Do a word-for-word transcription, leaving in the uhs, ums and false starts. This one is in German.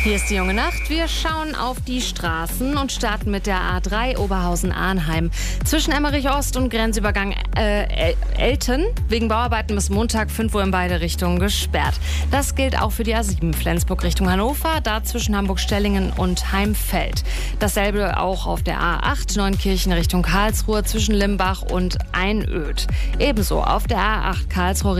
Hier ist die junge Nacht. Wir schauen auf die Straßen und starten mit der A drei Oberhausen-Arnheim. Zwischen Emmerich-Ost und Grenzübergang äh, Elten wegen Bauarbeiten bis Montag fünf Uhr in beide Richtungen gesperrt. Das gilt auch für die A sieben Flensburg Richtung Hannover, da zwischen Hamburg-Stellingen und Heimfeld. Dasselbe auch auf der A acht Neunkirchen Richtung Karlsruhe zwischen Limbach und Einöd. Ebenso auf der A acht Karlsruhe